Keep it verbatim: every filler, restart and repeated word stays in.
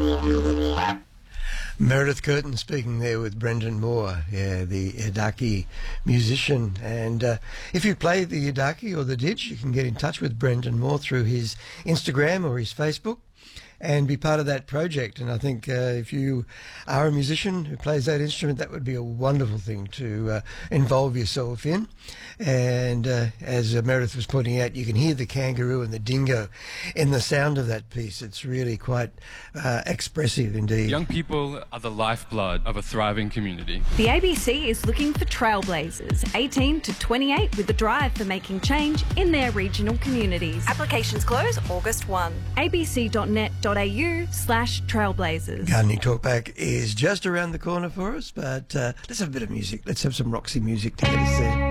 Meredith Curtin speaking there with Brendan Moore, yeah, the Yidaki musician. And uh, if you play the Yidaki or the Didge, you can get in touch with Brendan Moore through his Instagram or his Facebook and be part of that project. And I think uh, if you are a musician who plays that instrument, that would be a wonderful thing to uh, involve yourself in. And uh, as uh, Meredith was pointing out, you can hear the kangaroo and the dingo in the sound of that piece. It's really quite uh, expressive indeed. Young people are the lifeblood of a thriving community. The A B C is looking for trailblazers, eighteen to twenty-eight, with a drive for making change in their regional communities. Applications close August first. a b c dot net dot a u slash trailblazers. Gardening Talkback is just around the corner for us, but uh, let's have a bit of music. Let's have some Roxy music to get us there.